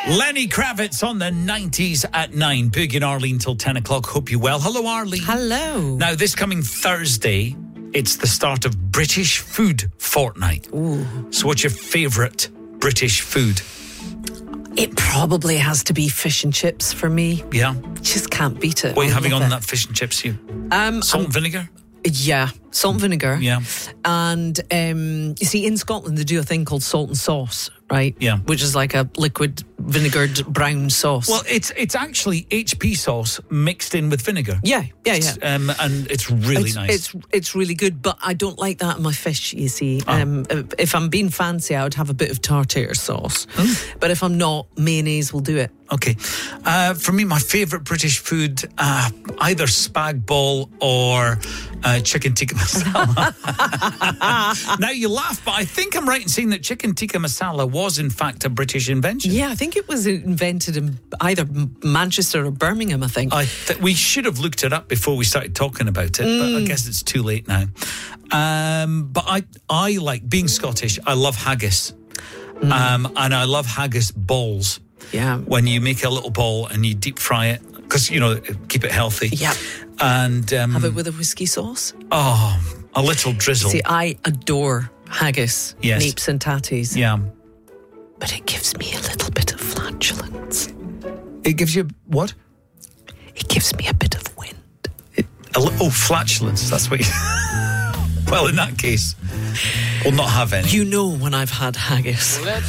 Lenny Kravitz on the 90s at 9. Boogie and Arlene till 10 o'clock. Hope you're well. Hello, Arlene. Hello. Now, this coming Thursday, it's the start of British Food Fortnight. Ooh. So what's your favourite British food? It probably has to be fish and chips for me. Yeah? Just can't beat it. What are you I having love on it. that fish and chips, you? Salt and vinegar? Yeah, salt and vinegar. Yeah. And you see, in Scotland they do a thing called salt and sauce, right? Yeah. Which is like a liquid vinegared brown sauce. Well, it's actually HP sauce mixed in with vinegar. yeah. And it's really nice. It's really good, but I don't like that in my fish, you see. If I'm being fancy, I would have a bit of tartare sauce. But if I'm not, mayonnaise will do it. Okay. For me, my favourite British food, either spag bol or chicken tikka masala. Now, you laugh, but I think I'm right in saying that chicken tikka masala was, in fact, a British invention. Yeah, I think it was invented in either Manchester or Birmingham, I think. We should have looked it up before we started talking about it, but I guess it's too late now. But I like, being Scottish, I love haggis. And I love haggis balls. Yeah. When you make a little ball and you deep fry it, because, keep it healthy. Yeah. And have it with a whiskey sauce. Oh, a little drizzle. See, I adore haggis, Yes. neeps and tatties. Yeah. But it gives me a little bit of flatulence. It gives you what? It gives me a bit of wind. Flatulence. That's what you... Well, in that case, we'll not have any. You know when I've had haggis.